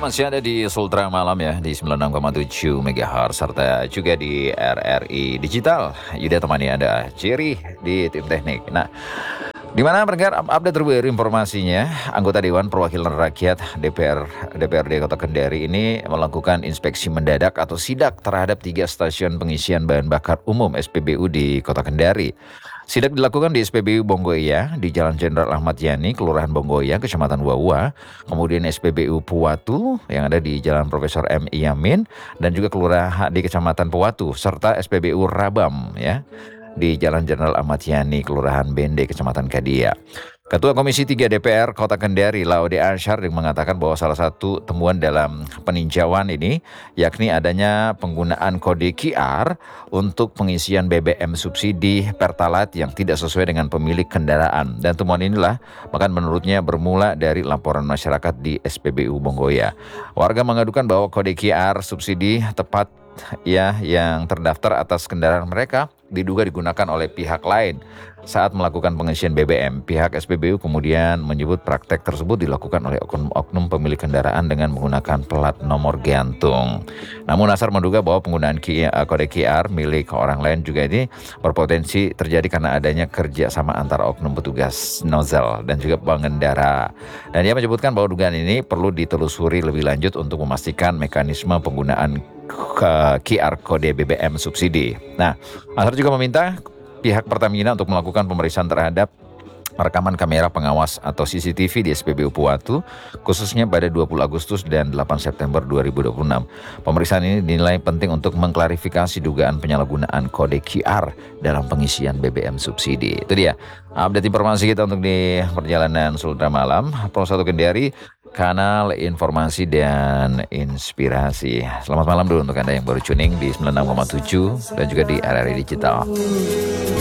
masih ada di Sultra Malam ya di 96,7 MHz serta juga di RRI Digital. Yuda temani Anda, Jerry di tim teknik. Nah, di mana pendengar update terbaru informasinya, anggota Dewan Perwakilan Rakyat DPRD Kota Kendari ini melakukan inspeksi mendadak atau sidak terhadap 3 stasiun pengisian bahan bakar umum SPBU di Kota Kendari. Sidak dilakukan di SPBU Bonggoya, di Jalan Jenderal Ahmad Yani, Kelurahan Bonggoya, Kecamatan Wawa, kemudian SPBU Puwatu yang ada di Jalan Profesor M. Yamin, dan juga Kelurahan di Kecamatan Puwatu, serta SPBU Rabam ya, di Jalan Jenderal Ahmad Yani, Kelurahan Bende, Kecamatan Kadia. Ketua Komisi 3 DPR Kota Kendari, Laude Arsyad, mengatakan bahwa salah satu temuan dalam peninjauan ini yakni adanya penggunaan kode QR untuk pengisian BBM subsidi Pertalite yang tidak sesuai dengan pemilik kendaraan. Dan temuan inilah bahkan menurutnya bermula dari laporan masyarakat di SPBU Bonggoya. Warga mengadukan bahwa kode QR subsidi tepat ya yang terdaftar atas kendaraan mereka diduga digunakan oleh pihak lain saat melakukan pengisian BBM. Pihak SPBU kemudian menyebut praktek tersebut dilakukan oleh oknum pemilik kendaraan dengan menggunakan plat nomor gantung. Namun Nasar menduga bahwa penggunaan kode QR milik orang lain juga ini berpotensi terjadi karena adanya kerja sama antara oknum petugas nozzle dan juga pengendara. Dan dia menyebutkan bahwa dugaan ini perlu ditelusuri lebih lanjut untuk memastikan mekanisme penggunaan QR kode BBM subsidi. Nah, Nasar juga meminta pihak Pertamina untuk melakukan pemeriksaan terhadap rekaman kamera pengawas atau CCTV di SPBU Puwatu, khususnya pada 20 Agustus dan 8 September 2026. Pemeriksaan ini dinilai penting untuk mengklarifikasi dugaan penyalahgunaan kode QR dalam pengisian BBM subsidi. Itu dia update informasi kita untuk di perjalanan Sultra Malam, Pro 1 Kendari, kanal informasi dan inspirasi. Selamat malam dulu untuk Anda yang baru tuning di 96,7 dan juga di RRI Digital.